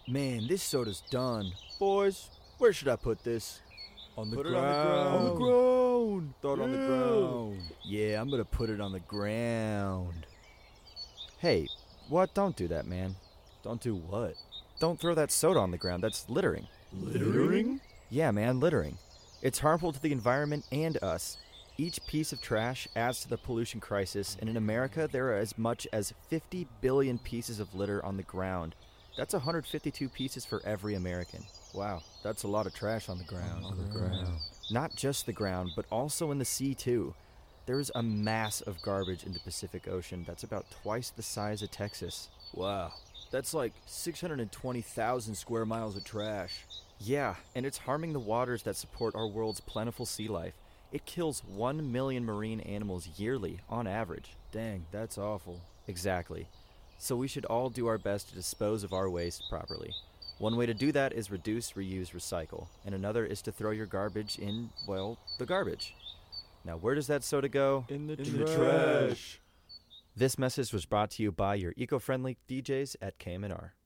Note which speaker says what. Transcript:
Speaker 1: Man, this soda's done. Boys, where should I put this?
Speaker 2: On the
Speaker 1: Put it
Speaker 2: ground.
Speaker 1: on the ground.
Speaker 2: Throw it on the
Speaker 1: Yeah.
Speaker 2: ground.
Speaker 1: Yeah, I'm gonna put it on the ground. Hey, what? Don't do that, man.
Speaker 2: Don't do what?
Speaker 1: Don't throw that soda on the ground. That's littering.
Speaker 2: Littering?
Speaker 1: Yeah, man, littering. It's harmful to the environment and us. Each piece of trash adds to the pollution crisis, and in America, there are as much as 50 billion pieces of litter on the ground. That's 152 pieces for every American.
Speaker 2: Wow, that's a lot of trash on the ground.
Speaker 1: On the ground. Not just the ground, but also in the sea, too. There is a mass of garbage in the Pacific Ocean that's about twice the size of Texas.
Speaker 2: Wow, that's like 620,000 square miles of trash.
Speaker 1: Yeah, and it's harming the waters that support our world's plentiful sea life. It kills 1 million marine animals yearly, on average.
Speaker 2: Dang, that's awful.
Speaker 1: Exactly. So we should all do our best to dispose of our waste properly. One way to do that is reduce, reuse, recycle, and another is to throw your garbage in, well, the garbage. Now, where does that soda go?
Speaker 2: In the
Speaker 1: trash. This message was brought to you by your eco-friendly DJs at KMNR.